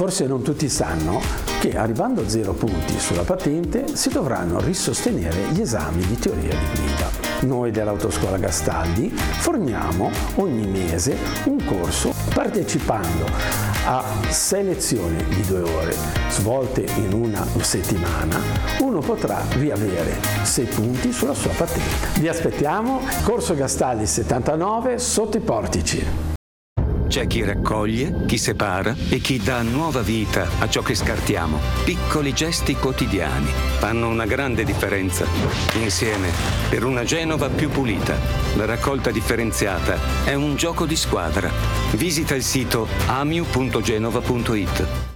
Forse non tutti sanno che arrivando a 0 punti sulla patente si dovranno risostenere gli esami di teoria di guida. Noi dell'Autoscuola Gastaldi forniamo ogni mese un corso partecipando a 6 lezioni di 2 ore svolte in una settimana. Uno potrà riavere 6 punti sulla sua patente. Vi aspettiamo, Corso Gastaldi 79 sotto i portici. C'è chi raccoglie, chi separa e chi dà nuova vita a ciò che scartiamo. Piccoli gesti quotidiani fanno una grande differenza. Insieme, per una Genova più pulita. La raccolta differenziata è un gioco di squadra. Visita il sito amiu.genova.it.